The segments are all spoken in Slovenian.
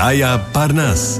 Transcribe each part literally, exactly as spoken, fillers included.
Oddaja Parnas.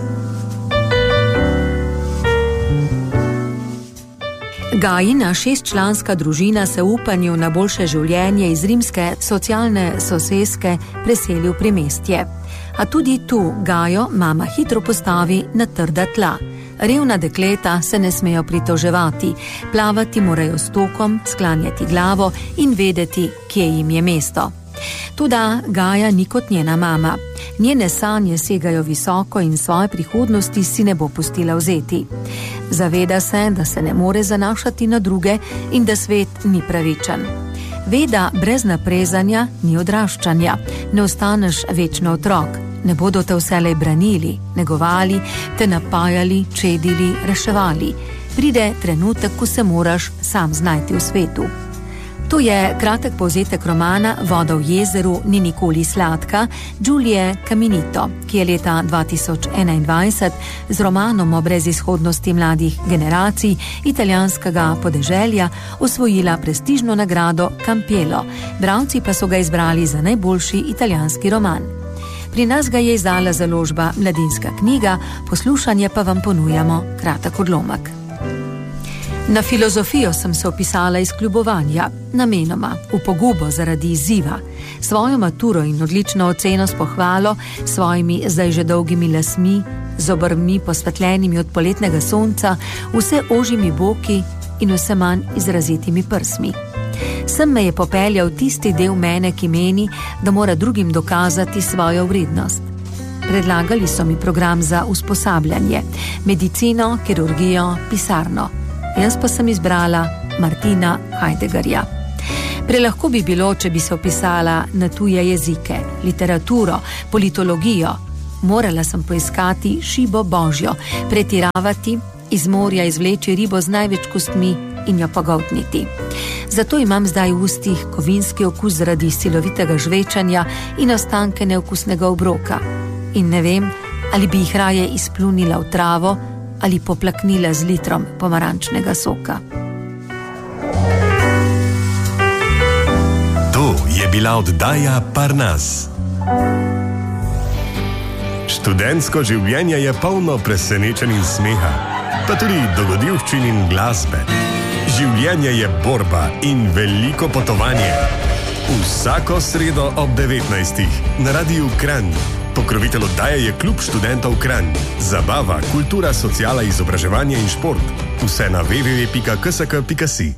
Gajina šestčlanska družina se v upanju na boljše življenje iz rimske socialne soseske preseli v primestje. A tudi tu Gajo mama hitro postavi na trda tla. Revna dekleta se ne smejo pritoževati, plavati morajo s tokom, sklanjati glavo in vedeti, kje jim je mesto. Toda Gaja ni kot njena mama. Njene sanje segajo visoko in svoje prihodnosti si ne bo pustila vzeti. Zaveda se, da se ne more zanašati na druge in da svet ni pravičen. Ve, da brez naprezanja ni odraščanja, ne ostaneš večno otrok, ne bodo te vselej branili, negovali, te napajali, čedili, reševali. Pride trenutek, ko se moraš sam znajti v svetu. To je kratek povzetek romana Voda v jezeru ni nikoli sladka Giulie Caminito, ki je leta dva tisoč enaindvajset z romanom o brezizhodnosti mladih generacij italijanskega podeželja osvojila prestižno nagrado Campiello, bralci pa so ga izbrali za najboljši italijanski roman. Pri nas ga je izdala založba Mladinska knjiga, poslušanje pa vam ponujamo kratek odlomek. Na filozofijo sem se opisala iz kljubovanja, namenoma, v pogubo zaradi izziva. Svojo maturo in odlično oceno s pohvalo, svojimi zdaj že dolgimi lasmi, z obrvmi posvetljenimi od poletnega sonca, vse ožjimi boki in vse manj izrazitimi prsmi. Sem me je popeljal tisti del mene, ki meni, da mora drugim dokazati svojo vrednost. Predlagali so mi program za usposabljanje, medicino, kirurgijo, pisarno. Jaz pa sem izbrala Martina Heideggerja. Prelahko bi bilo, če bi se opisala na tuje jezike, literaturo, politologijo. Morala sem poiskati šibo božjo, pretiravati, iz morja izvleči ribo z največ kostmi in jo pogoltniti. Zato imam zdaj v ustih kovinski okus zaradi silovitega žvečanja in ostanke neokusnega obroka. In ne vem, ali bi jih raje izplunila v travo ali poplaknila z litrom pomarančnega soka. To je bila oddaja Parnas. Študentsko življenje je polno presenečenj in smeha, pa tudi dogodivščin in glasbe. Življenje je borba in veliko potovanje. Vsako sredo ob devetnajstih na Radiu Kranj. Pokrovitelj oddaje je Klub študentov Kranj. Zabava, kultura, sociala, izobraževanje in šport. Vse na w w w pika k s k pika si.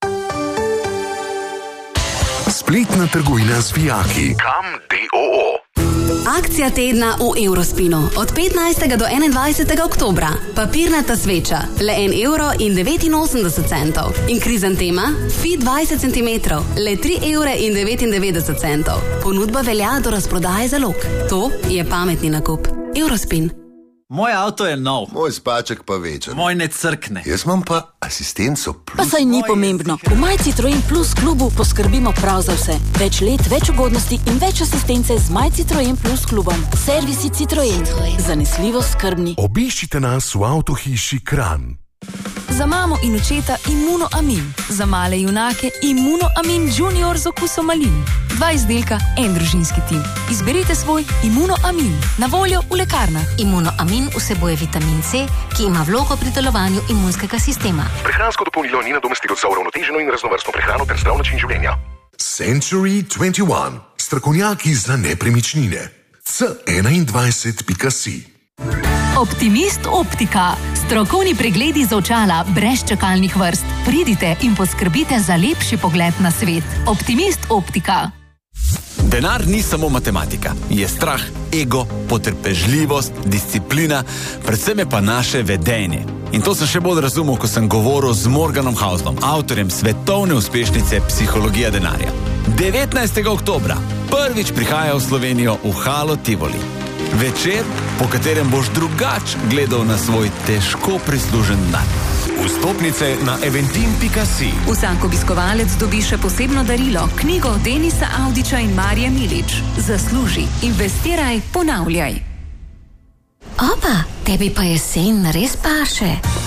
Spletna trgovina z vijaki. Kam D O O. Akcija tedna v Eurospinu. Od petnajstega do enaindvajsetega oktobra. Papirnata sveča. Le en evro in devetinosemdeset centov. In krizantema? Fi dvajset centimetrov. Le tri evre in devetindevetdeset centov. Ponudba velja do razprodaje zalog. To je pametni nakup. Eurospin. Moj avto je nov. Moj spaček pa večer. Moj ne crkne. Jaz imam pa asistenco plus. Pa saj ni pomembno. V My Citroen Plus klubu poskrbimo prav za vse. Več let, več ugodnosti in več asistence z My Citroen Plus klubom. Servisi Citroen. Zanesljivo skrbni. Obiščite nas v avtohiši Kranj. Za mamo in očeta Immunoamin. Za male junake Immunoamin Junior z okusom malin. Dva izdelka, en družinski tim. Izberite svoj Immunoamin. Na voljo v lekarnah. Immunoamin vsebuje vitamin C, ki ima vlogo pri delovanju imunskega sistema. Prehransko dopolnilo ni nadomestilo za uravnoteženo in raznovrstno prehrano ter zdrav način življenja. Century dvajset ena. Strokovnjaki za nepremičnine. C enaindvajset pika si. Optimist Optika. Strokovni pregledi za očala brez čakalnih vrst. Pridite in poskrbite za lepši pogled na svet. Optimist Optika. Denar ni samo matematika. Je strah, ego, potrpežljivost, disciplina, predvsem je pa naše vedenje. In to sem še bolj razumel, ko sem govoril z Morganom Houslom, avtorjem svetovne uspešnice Psihologija denarja. devetnajstega oktobra prvič prihaja v Slovenijo v Halo Tivoli. Večer, po katerem boš drugač gledal na svoj težko prislužen dan. Vstopnice na eventim pika si. Vsak obiskovalec dobi še posebno darilo, knjigo Denisa Avdića in Marije Milič. Zasluži, investiraj, ponavljaj. Opa, tebi pa jesen res paše.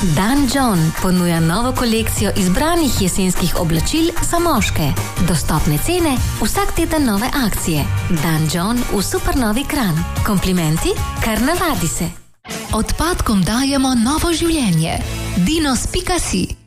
Dan John ponuja novo kolekcijo izbranih jesenskih oblačil za moške. Dostopne cene, vsak teden nove akcije. Dan John v supernovi Kranj. Komplimenti, kar navadi se. Odpadkom dajemo novo življenje. dinos pika si